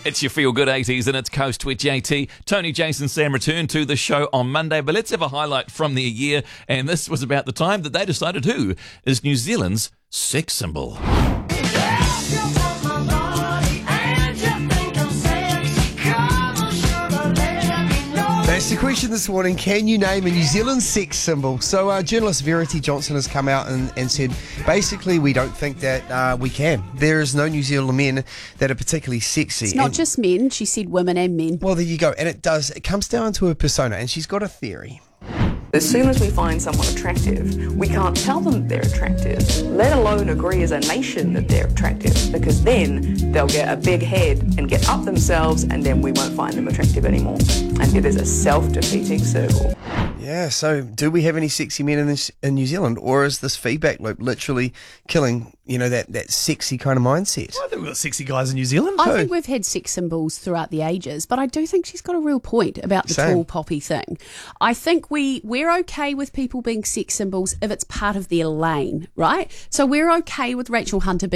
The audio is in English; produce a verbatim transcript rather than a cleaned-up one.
It's your Feel Good eighties and it's Coast with J T. Tony, Jason, Sam return to the show on Monday, but let's have a highlight from the year, and this was about the time that they decided who is New Zealand's sex symbol. That's the question this morning. Can you name a New Zealand sex symbol? So uh, journalist Verity Johnson has come out and, and said, basically, we don't think that uh, we can. There is no New Zealand men that are particularly sexy. It's not and, just men. She said women and men. Well, there you go. And it does. It comes down to a persona, and she's got a theory. As soon as we find someone attractive, we can't tell them they're attractive, let alone agree as a nation that they're attractive, because then they'll get a big head and get up themselves, and then we won't find them attractive anymore. And it is a self-defeating circle. Yeah, so do we have any sexy men in this, in New Zealand, or is this feedback loop literally killing, you know, that, that sexy kind of mindset? I think we've got sexy guys in New Zealand. I think we've had sex symbols throughout the ages, but I do think she's got a real point about the Same. tall poppy thing. I think we, we're okay with people being sex symbols if it's part of their lane, right? So we're okay with Rachel Hunter being